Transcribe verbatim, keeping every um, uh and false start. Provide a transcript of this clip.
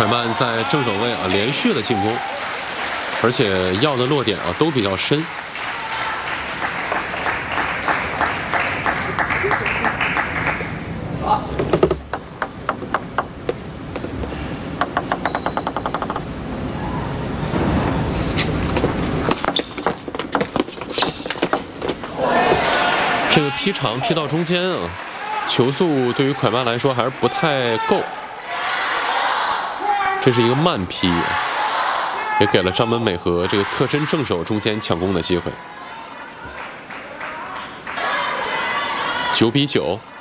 蒯曼在正手位啊连续的进攻，而且要的落点啊都比较深。这个劈长劈到中间啊，球速对于蒯曼来说还是不太够。 这是一个慢劈，也给了张本美和这个侧身正手中间抢攻的机会。九比九。